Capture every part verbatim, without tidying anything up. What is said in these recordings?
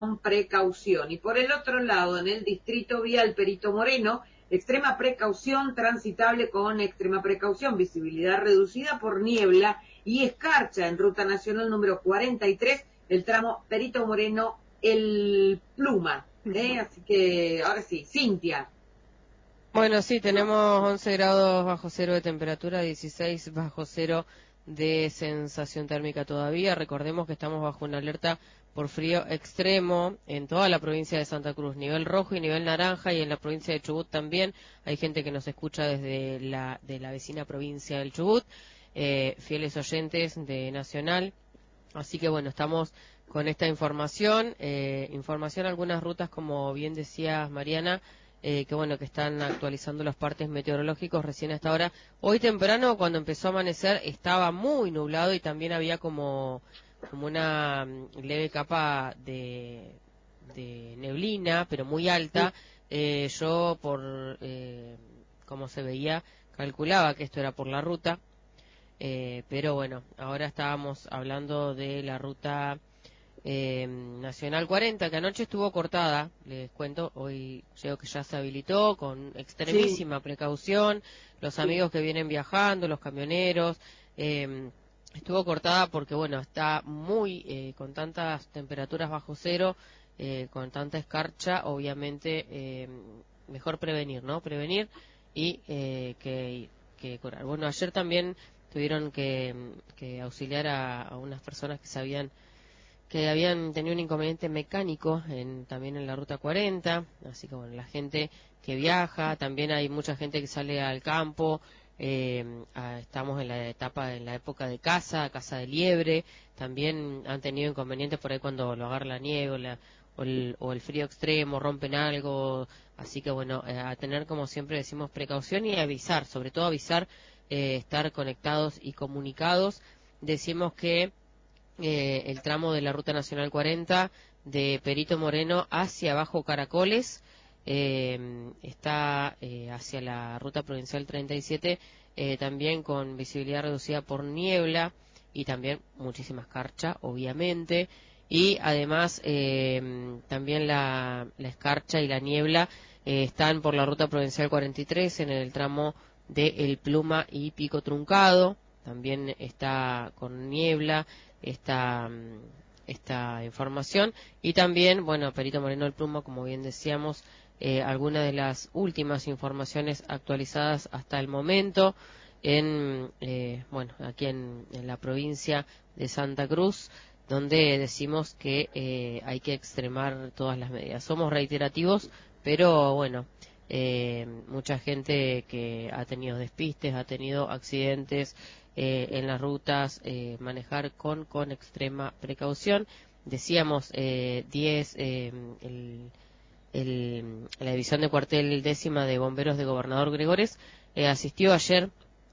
con precaución. Y por el otro lado, en el distrito vial Perito Moreno, extrema precaución, transitable con extrema precaución, visibilidad reducida por niebla y escarcha en ruta nacional número cuarenta y tres, el tramo Perito Moreno, el Pluma. ¿eh? Así que, ahora sí, Cintia. Bueno, sí, tenemos once grados bajo cero de temperatura, dieciséis bajo cero de sensación térmica todavía. Recordemos que estamos bajo una alerta por frío extremo en toda la provincia de Santa Cruz, nivel rojo y nivel naranja, y en la provincia de Chubut también. Hay gente que nos escucha desde la, de la vecina provincia del Chubut, eh, fieles oyentes de Nacional. Así que bueno, estamos con esta información, eh, información algunas rutas, como bien decías, Mariana, eh, que bueno, que están actualizando los partes meteorológicos recién hasta ahora. Hoy temprano, cuando empezó a amanecer, estaba muy nublado y también había como, como una mm, leve capa de, de neblina, pero muy alta. Eh, yo, por eh, como se veía, calculaba que esto era por la ruta. Eh, pero bueno, ahora estábamos hablando de la ruta eh, Nacional cuarenta, que anoche estuvo cortada, les cuento, hoy creo que ya se habilitó con extremísima sí. precaución, los sí. amigos que vienen viajando, los camioneros, eh, estuvo cortada porque bueno, está muy, eh, con tantas temperaturas bajo cero, eh, con tanta escarcha, obviamente eh, mejor prevenir, ¿no? Prevenir y eh, que, que curar. Bueno, ayer también tuvieron que, que auxiliar a, a unas personas que sabían que habían tenido un inconveniente mecánico en, también en la ruta cuarenta, así que bueno, la gente que viaja, también hay mucha gente que sale al campo, eh, a, estamos en la etapa, en la época de caza, caza de liebre, también han tenido inconvenientes por ahí cuando lo agarra la nieve o, la, o, el, o el frío extremo, rompen algo, así que bueno, eh, a tener como siempre decimos precaución y avisar, sobre todo avisar, eh, estar conectados y comunicados. Decimos que Eh, el tramo de la Ruta Nacional cuarenta de Perito Moreno hacia Bajo Caracoles, eh, está eh, hacia la Ruta Provincial treinta y siete, eh, también con visibilidad reducida por niebla y también muchísima escarcha, obviamente, y además eh, también la, la escarcha y la niebla eh, están por la Ruta Provincial cuarenta y tres en el tramo de El Pluma y Pico Truncado, también está con niebla esta esta información, y también, bueno, Perito Moreno el Pluma, como bien decíamos, eh, algunas de las últimas informaciones actualizadas hasta el momento en, eh, bueno, aquí en, en la provincia de Santa Cruz, donde decimos que eh, hay que extremar todas las medidas. Somos reiterativos, pero bueno, eh, mucha gente que ha tenido despistes, ha tenido accidentes, Eh, en las rutas, eh, manejar con con extrema precaución. Decíamos eh, diez, eh, el, el, la división de cuartel décima de bomberos de Gobernador Gregores eh, asistió ayer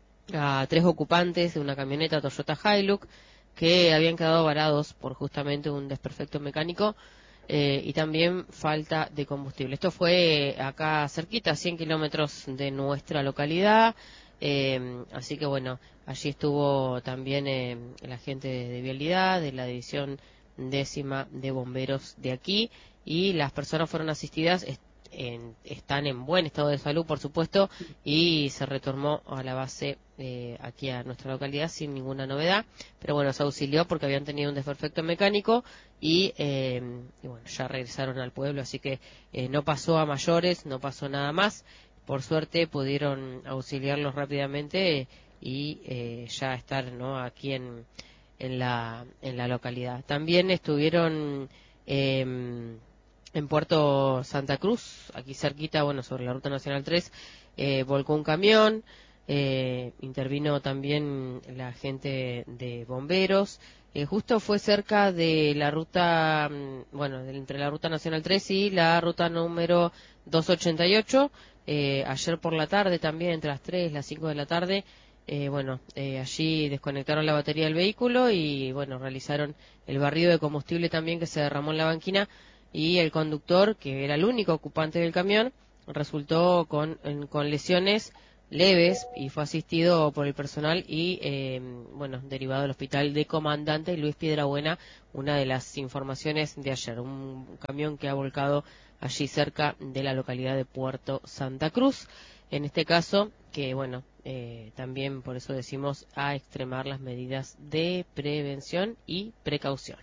a tres ocupantes de una camioneta Toyota Hilux que habían quedado varados por justamente un desperfecto mecánico eh, y también falta de combustible. Esto fue acá cerquita, cien kilómetros de nuestra localidad. Eh, así que bueno, allí estuvo también eh, la gente de, de vialidad, de la división décima de bomberos de aquí, y las personas fueron asistidas, est en, están en buen estado de salud, por supuesto, y se retornó a la base eh, aquí a nuestra localidad sin ninguna novedad, pero bueno, se auxilió porque habían tenido un desperfecto mecánico y, eh, y bueno, ya regresaron al pueblo, así que eh, no pasó a mayores, no pasó nada más. Por suerte pudieron auxiliarlos rápidamente y eh, ya estar, ¿no?, aquí en, en, la, en la localidad. También estuvieron eh, en Puerto Santa Cruz, aquí cerquita, bueno, sobre la Ruta Nacional tres, eh, volcó un camión, eh, intervino también la gente de bomberos. Eh, justo fue cerca de la ruta, bueno, de, entre la Ruta Nacional tres y la ruta número doscientos ochenta y ocho. Eh, ayer por la tarde también, entre las tres y las cinco de la tarde, eh, bueno, eh, allí desconectaron la batería del vehículo y, bueno, realizaron el barrido de combustible también que se derramó en la banquina, y el conductor, que era el único ocupante del camión, resultó con, en, con lesiones leves y fue asistido por el personal y, eh, bueno, derivado del hospital de Comandante Luis Piedrabuena, una de las informaciones de ayer, un camión que ha volcado allí cerca de la localidad de Puerto Santa Cruz, en este caso, que bueno, eh, también por eso decimos a extremar las medidas de prevención y precaución.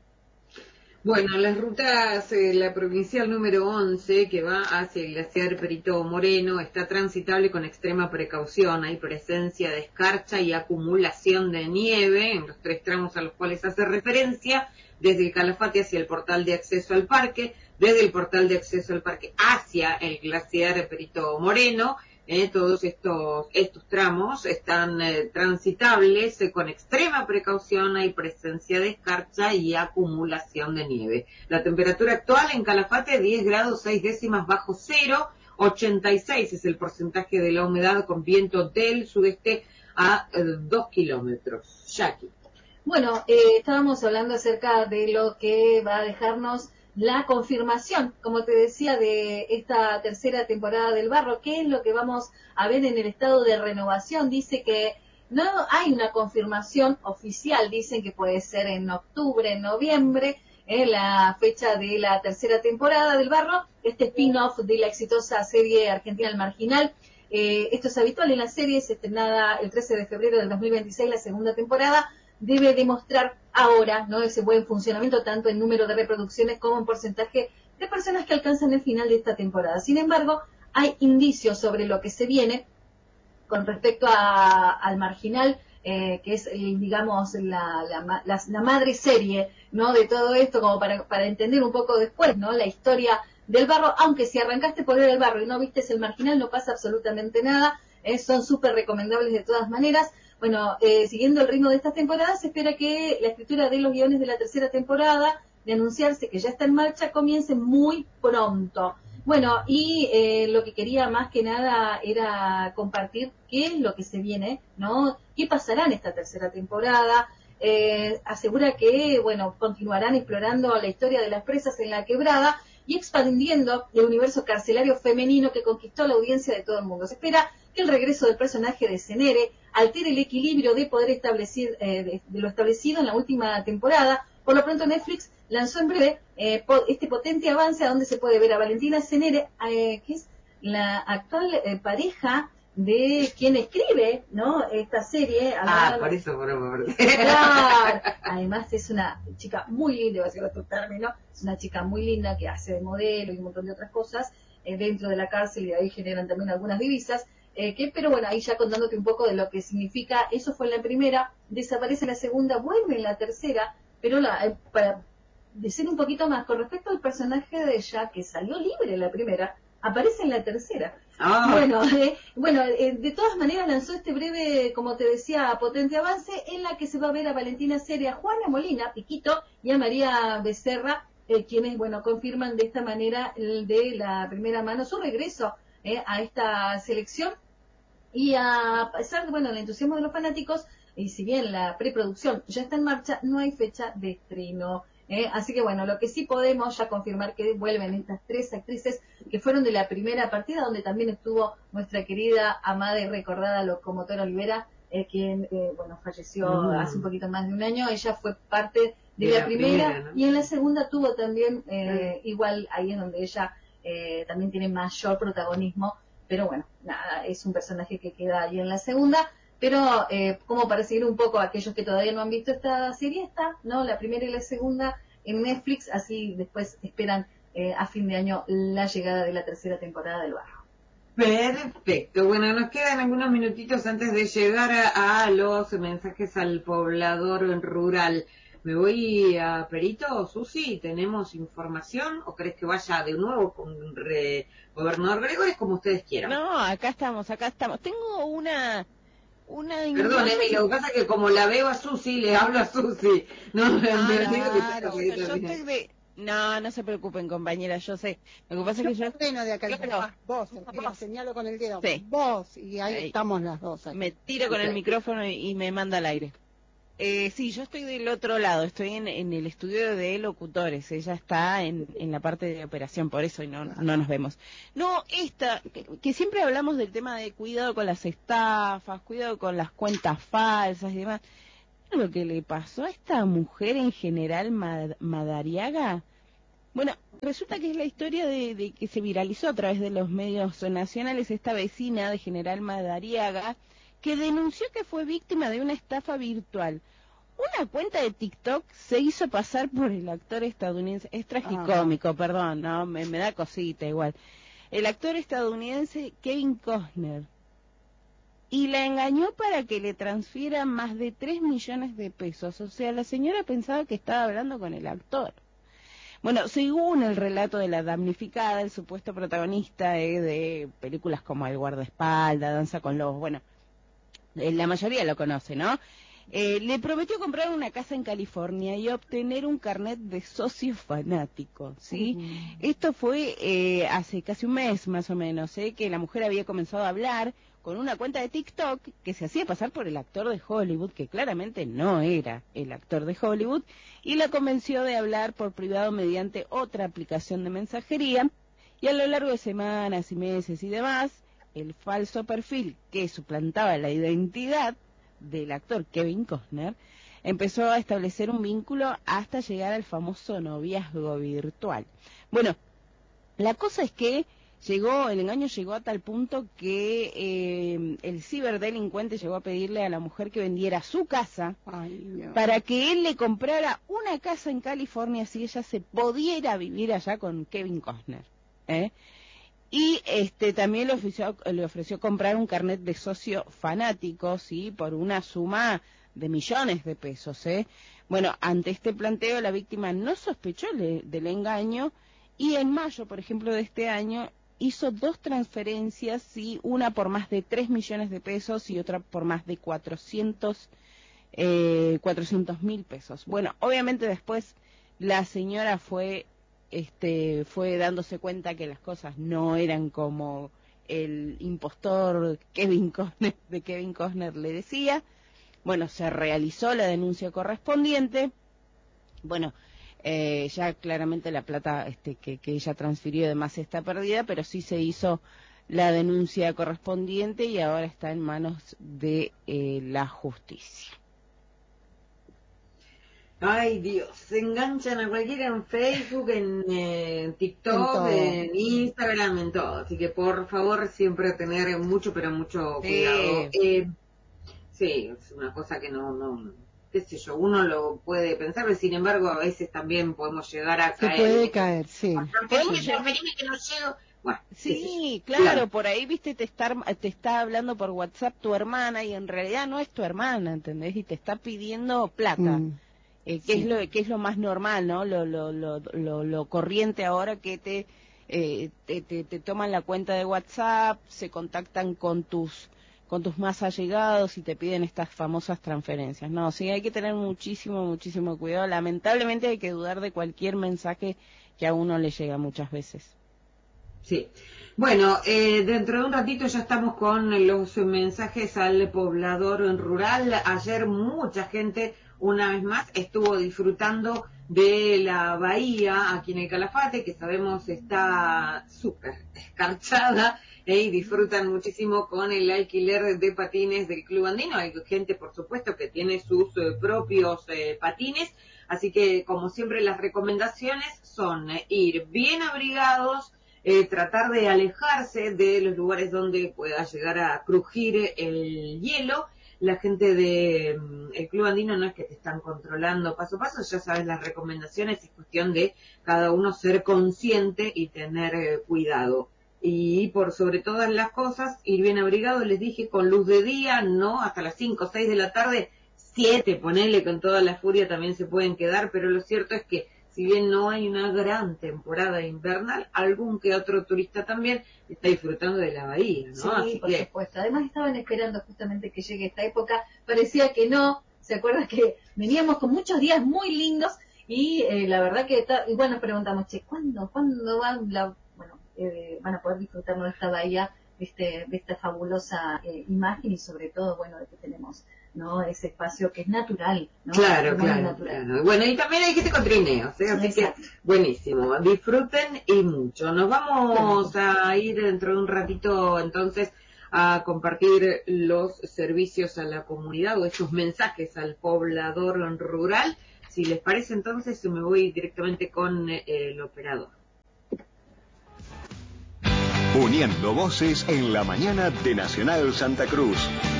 Bueno, las rutas, eh, la provincial número once, que va hacia el glaciar Perito Moreno, está transitable con extrema precaución. Hay presencia de escarcha y acumulación de nieve en los tres tramos a los cuales hace referencia, desde el Calafate hacia el portal de acceso al parque, desde el portal de acceso al parque hacia el glaciar Perito Moreno. Eh, todos estos estos tramos están eh, transitables eh, con extrema precaución. Hay presencia de escarcha y acumulación de nieve. La temperatura actual en Calafate diez grados seis décimas bajo cero, ochenta y seis es el porcentaje de la humedad con viento del sudeste a eh, dos kilómetros. Jackie. Bueno, eh, estábamos hablando acerca de lo que va a dejarnos la confirmación, como te decía, de esta tercera temporada del Barro. ¿Qué es lo que vamos a ver en el estado de renovación? Dice que no hay una confirmación oficial, dicen que puede ser en octubre, en noviembre, eh, la fecha de la tercera temporada del Barro, este spin-off de la exitosa serie argentina El Marginal. Eh, esto es habitual en la serie, se estrenada el trece de febrero del dos mil veintiséis, la segunda temporada. Debe demostrar ahora, ¿no?, ese buen funcionamiento tanto en número de reproducciones como en porcentaje de personas que alcanzan el final de esta temporada. Sin embargo, hay indicios sobre lo que se viene con respecto a, al Marginal, eh, que es, digamos, la, la, la, la madre serie, ¿no?, de todo esto, como para, para entender un poco después, ¿no?, la historia del Barro. Aunque si arrancaste por ver el Barro y no vistes el Marginal, no pasa absolutamente nada, eh, son súper recomendables de todas maneras. Bueno, eh, siguiendo el ritmo de estas temporadas, se espera que la escritura de los guiones de la tercera temporada, de anunciarse que ya está en marcha, comience muy pronto. Bueno, y eh, lo que quería más que nada era compartir qué es lo que se viene, ¿no? ¿Qué pasará en esta tercera temporada? Eh, asegura que, bueno, continuarán explorando la historia de las presas en la quebrada y expandiendo el universo carcelario femenino que conquistó la audiencia de todo el mundo. Se espera que el regreso del personaje de Cenere altere el equilibrio de poder establecido, eh, de, de lo establecido en la última temporada. Por lo pronto Netflix lanzó en breve eh, po, este potente avance a donde se puede ver a Valentina Cenere, eh, que es la actual eh, pareja de quien escribe, ¿no?, esta serie. Ah, por eso, por favor. Claro. Además es una chica muy linda, va a ser otro término, es una chica muy linda que hace de modelo y un montón de otras cosas eh, dentro de la cárcel, y de ahí generan también algunas divisas. Eh, que, pero bueno, ahí ya contándote un poco de lo que significa, eso fue en la primera, desaparece en la segunda, vuelve en la tercera, pero la, eh, para decir un poquito más, con respecto al personaje de ella, que salió libre en la primera, aparece en la tercera. Ah. Bueno, eh, bueno eh, de todas maneras lanzó este breve, como te decía, potente avance, en la que se va a ver a Valentina Cenere, a Juana Molina, Piquito, y a María Becerra, eh, quienes, bueno, confirman de esta manera el de la primera mano su regreso eh, a esta selección. Y a pesar de, bueno, el entusiasmo de los fanáticos, y si bien la preproducción ya está en marcha, no hay fecha de estreno. ¿eh? Así que bueno, lo que sí podemos ya confirmar que vuelven estas tres actrices que fueron de la primera partida, donde también estuvo nuestra querida, amada y recordada locomotora Olivera, eh, quien, eh, bueno, falleció mm. hace un poquito más de un año. Ella fue parte de, de la, la primera, primera, ¿no? Y en la segunda tuvo también, eh, mm. igual ahí es donde ella eh, también tiene mayor protagonismo. Pero bueno, nada, es un personaje que queda ahí en la segunda. Pero eh, como para seguir un poco a aquellos que todavía no han visto esta serie, está, ¿no?, la primera y la segunda en Netflix, así después esperan eh, a fin de año la llegada de la tercera temporada del Barro. Perfecto. Bueno, nos quedan algunos minutitos antes de llegar a, a los mensajes al poblador rural. ¿Me voy a Perito, Susi? ¿Tenemos información? ¿O crees que vaya de nuevo con el gobernador Gregores, como ustedes quieran? No, acá estamos, acá estamos. Tengo una... una Perdón, Emi, lo que pasa es que como la veo a Susi, le hablo a Susi. No, no, claro, no, yo estoy de... No, no se preocupen, compañera, yo sé. Lo que pasa yo es que yo... freno de acá, claro. vos, vos, señalo con el dedo. Sí. Vos, y ahí, ahí estamos las dos. Aquí. Me tiro con el micrófono y, y me manda al aire. Eh, sí, yo estoy del otro lado, estoy en, en el estudio de locutores, ella está en, en la parte de operación, por eso no, no nos vemos. No, esta, que, que siempre hablamos del tema de cuidado con las estafas, cuidado con las cuentas falsas y demás. Lo que le pasó a esta mujer en General Mad- Madariaga, bueno, resulta que es la historia de, de que se viralizó a través de los medios nacionales, esta vecina de General Madariaga, que denunció que fue víctima de una estafa virtual. Una cuenta de TikTok se hizo pasar por el actor estadounidense, es tragicómico, Ajá. perdón, no, me, me da cosita igual. El actor estadounidense Kevin Costner. Y la engañó para que le transfiera más de tres millones de pesos. O sea, la señora pensaba que estaba hablando con el actor. Bueno, según el relato de la damnificada, el supuesto protagonista eh, de películas como El guardaespaldas, Danza con lobos, bueno, eh, la mayoría lo conoce, ¿no? Eh, le prometió comprar una casa en California y obtener un carnet de socio fanático, ¿sí? Uh-huh. Esto fue eh, hace casi un mes más o menos, ¿eh? Que la mujer había comenzado a hablar con una cuenta de TikTok que se hacía pasar por el actor de Hollywood, que claramente no era el actor de Hollywood, y la convenció de hablar por privado mediante otra aplicación de mensajería, y a lo largo de semanas y meses y demás, el falso perfil que suplantaba la identidad del actor Kevin Costner empezó a establecer un vínculo hasta llegar al famoso noviazgo virtual. Bueno, la cosa es que llegó, el engaño llegó a tal punto que eh, el ciberdelincuente llegó a pedirle a la mujer que vendiera su casa Ay, para que él le comprara una casa en California si ella se pudiera vivir allá con Kevin Costner, ¿eh? Y este también le ofreció, le ofreció comprar un carnet de socio fanático, sí, por una suma de millones de pesos, ¿eh? Bueno, ante este planteo la víctima no sospechó le, del engaño y en mayo, por ejemplo, de este año hizo dos transferencias, sí, una por más de tres millones de pesos y otra por más de cuatrocientos mil pesos. Bueno, obviamente después la señora fue este fue dándose cuenta que las cosas no eran como el impostor Kevin Costner, de Kevin Costner le decía. Bueno, se realizó la denuncia correspondiente. Bueno, eh, ya claramente la plata este, que, que ella transfirió además está perdida, pero sí se hizo la denuncia correspondiente y ahora está en manos de eh, la justicia. Ay, Dios, se enganchan a cualquiera en Facebook, en eh, TikTok, en, en Instagram, en todo. Así que por favor siempre tener mucho, pero mucho sí. cuidado. Eh, sí, es una cosa que no, no, qué sé yo, uno lo puede pensar, pero sin embargo a veces también podemos llegar a se caer. Se puede caer, sí. Podemos llegar, que no llego. Bueno, sí, claro, claro, por ahí, viste, te está, te está hablando por WhatsApp tu hermana y en realidad no es tu hermana, ¿entendés? Y te está pidiendo plata. Mm. Eh, que sí. es lo que es lo más normal, ¿no? Lo lo lo lo, lo corriente ahora que te, eh, te, te te toman la cuenta de WhatsApp, se contactan con tus con tus más allegados y te piden estas famosas transferencias. No, sí, hay que tener muchísimo muchísimo cuidado. Lamentablemente hay que dudar de cualquier mensaje que a uno le llega muchas veces. Sí. Bueno, eh, dentro de un ratito ya estamos con los mensajes al poblador rural. Ayer mucha gente, una vez más, estuvo disfrutando de la bahía aquí en el Calafate, que sabemos está súper escarchada, eh, y disfrutan muchísimo con el alquiler de patines del Club Andino. Hay gente, por supuesto, que tiene sus eh, propios eh, patines, así que, como siempre, las recomendaciones son eh, ir bien abrigados, Eh, tratar de alejarse de los lugares donde pueda llegar a crujir el hielo. La gente de mm, el Club Andino no es que te están controlando paso a paso, ya sabes las recomendaciones, es cuestión de cada uno ser consciente y tener eh, cuidado. Y por sobre todas las cosas, ir bien abrigado, les dije, con luz de día, no hasta las cinco o seis de la tarde, siete, ponele, con toda la furia también se pueden quedar, pero lo cierto es que si bien no hay una gran temporada invernal, algún que otro turista también está disfrutando de la bahía, ¿no? Sí, Así por que... supuesto. Además estaban esperando justamente que llegue esta época. Parecía que no. ¿Se acuerdan que veníamos con muchos días muy lindos? Y eh, la verdad que ta... igual nos preguntamos, che, ¿cuándo, ¿cuándo van, la... bueno, eh, van a poder disfrutar de esta bahía, de, este, de esta fabulosa eh, imagen y sobre todo, bueno, de que tenemos ¿no? Ese espacio que es natural, ¿no? Claro, Muy claro, natural. claro. Bueno, y también hay gente con trineos, ¿eh? Así Exacto. que buenísimo, disfruten y mucho. Nos vamos a ir dentro de un ratito entonces a compartir los servicios a la comunidad o esos mensajes al poblador rural. Si les parece, entonces me voy directamente con eh, el operador. Uniendo voces en la mañana de Nacional Santa Cruz.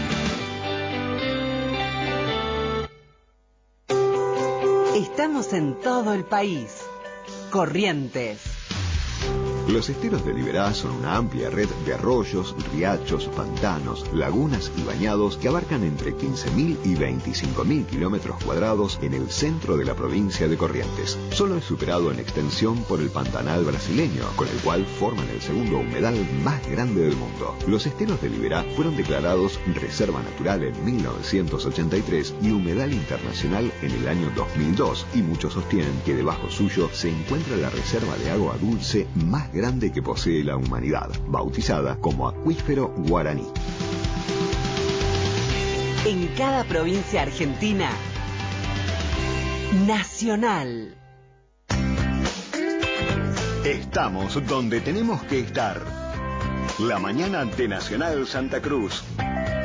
Estamos en todo el país. Corrientes. Los esteros de Liberá son una amplia red de arroyos, riachos, pantanos, lagunas y bañados que abarcan entre quince mil y veinticinco mil kilómetros cuadrados en el centro de la provincia de Corrientes. Solo es superado en extensión por el Pantanal brasileño, con el cual forman el segundo humedal más grande del mundo. Los esteros de Liberá fueron declarados Reserva Natural en mil novecientos ochenta y tres y Humedal Internacional en el año dos mil dos, y muchos sostienen que debajo suyo se encuentra la reserva de agua dulce más grande que posee la humanidad, bautizada como Acuífero Guaraní. En cada provincia argentina, Nacional. Estamos donde tenemos que estar. La mañana de Nacional Santa Cruz.